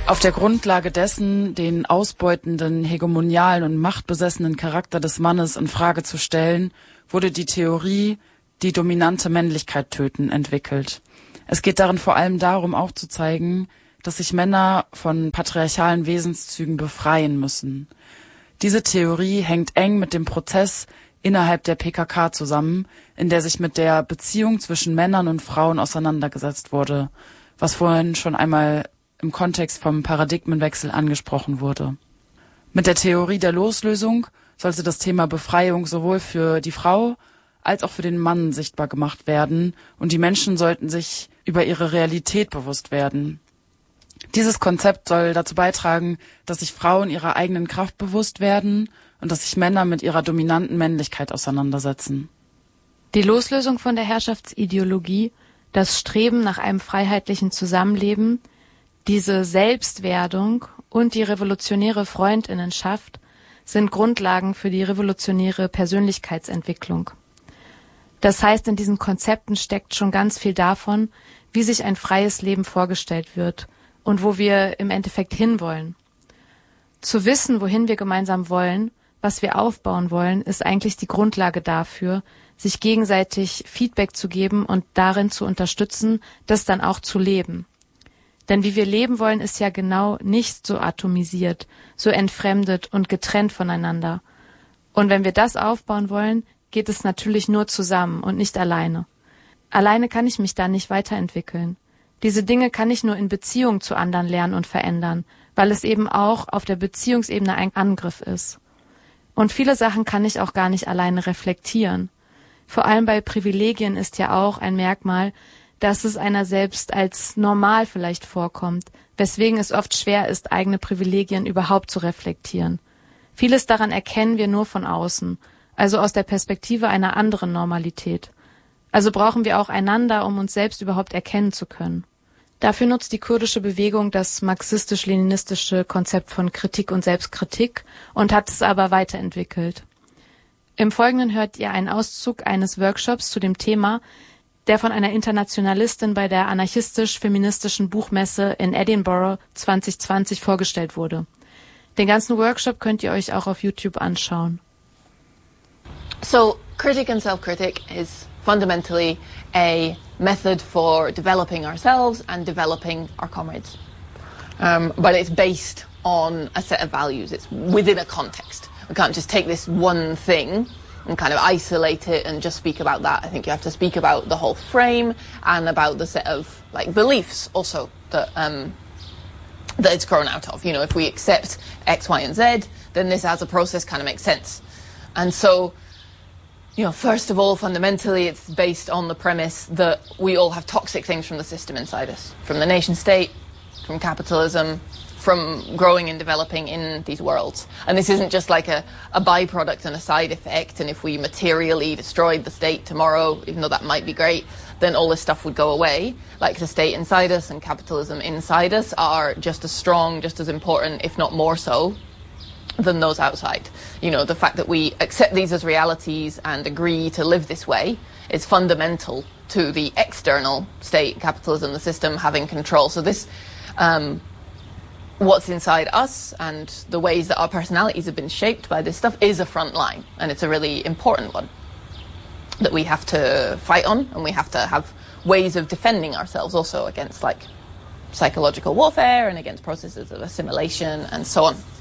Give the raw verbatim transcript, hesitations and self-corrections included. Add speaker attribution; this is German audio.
Speaker 1: Auf der Grundlage dessen, den ausbeutenden, hegemonialen und machtbesessenen Charakter des Mannes in Frage zu stellen, wurde die Theorie, die dominante Männlichkeit töten, entwickelt. Es geht darin vor allem darum, aufzuzeigen, dass sich Männer von patriarchalen Wesenszügen befreien müssen. Diese Theorie hängt eng mit dem Prozess innerhalb der P K K zusammen, in der sich mit der Beziehung zwischen Männern und Frauen auseinandergesetzt wurde, was vorhin schon einmal im Kontext vom Paradigmenwechsel angesprochen wurde. Mit der Theorie der Loslösung sollte das Thema Befreiung sowohl für die Frau als auch für den Mann sichtbar gemacht werden und die Menschen sollten sich über ihre Realität bewusst werden. Dieses Konzept soll dazu beitragen, dass sich Frauen ihrer eigenen Kraft bewusst werden und dass sich Männer mit ihrer dominanten Männlichkeit auseinandersetzen.
Speaker 2: Die Loslösung von der Herrschaftsideologie, das Streben nach einem freiheitlichen Zusammenleben, diese Selbstwerdung und die revolutionäre Freundinnenschaft sind Grundlagen für die revolutionäre Persönlichkeitsentwicklung. Das heißt, in diesen Konzepten steckt schon ganz viel davon, wie sich ein freies Leben vorgestellt wird und wo wir im Endeffekt hinwollen. Zu wissen, wohin wir gemeinsam wollen, was wir aufbauen wollen, ist eigentlich die Grundlage dafür, sich gegenseitig Feedback zu geben und darin zu unterstützen, das dann auch zu leben. Denn wie wir leben wollen, ist ja genau nicht so atomisiert, so entfremdet und getrennt voneinander. Und wenn wir das aufbauen wollen, geht es natürlich nur zusammen und nicht alleine. Alleine kann ich mich da nicht weiterentwickeln. Diese Dinge kann ich nur in Beziehung zu anderen lernen und verändern, weil es eben auch auf der Beziehungsebene ein Angriff ist. Und viele Sachen kann ich auch gar nicht alleine reflektieren. Vor allem bei Privilegien ist ja auch ein Merkmal, dass es einer selbst als normal vielleicht vorkommt, weswegen es oft schwer ist, eigene Privilegien überhaupt zu reflektieren. Vieles daran erkennen wir nur von außen, also aus der Perspektive einer anderen Normalität. Also brauchen wir auch einander, um uns selbst überhaupt erkennen zu können. Dafür nutzt die kurdische Bewegung das marxistisch-leninistische Konzept von Kritik und Selbstkritik und hat es aber weiterentwickelt. Im Folgenden hört ihr einen Auszug eines Workshops zu dem Thema, der von einer Internationalistin bei der anarchistisch-feministischen Buchmesse in Edinburgh zwanzig zwanzig vorgestellt wurde. Den ganzen Workshop könnt ihr euch auch auf YouTube anschauen.
Speaker 3: So, critic and self-critic is fundamentally a method for developing ourselves and developing our comrades. Um, but it's based on a set of values. It's within a context. We can't just take this one thing and kind of isolate it and just speak about that. I think you have to speak about the whole frame and about the set of like beliefs also that um, that it's grown out of. You know, if we accept X, Y, and Z, then this as a process kind of makes sense. And so, you know, first of all, fundamentally, it's based on the premise that we all have toxic things from the system inside us, from the nation state, from capitalism, from growing and developing in these worlds. And this isn't just like a, a byproduct and a side effect, and if we materially destroyed the state tomorrow, even though that might be great, then all this stuff would go away. Like the state inside us and capitalism inside us are just as strong, just as important, if not more so, than those outside. You know, the fact that we accept these as realities and agree to live this way is fundamental to the external state, capitalism, the system having control. So this, um, what's inside us and the ways that our personalities have been shaped by this stuff is a front line, and it's a really important one that we have to fight on, and we have to have ways of defending ourselves also against like psychological warfare and against processes of assimilation and so on.